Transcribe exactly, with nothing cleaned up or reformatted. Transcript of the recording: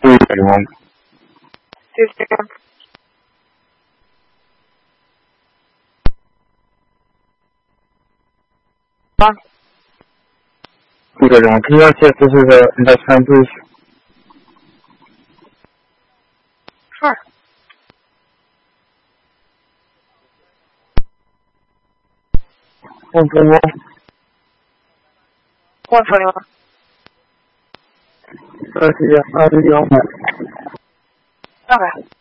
everyone. See you soon. One. Good everyone. Can you guys see if this is a investment, please? Sure. One twenty-one. One twenty-one. Okay, yeah, I'll do the all that. Okay.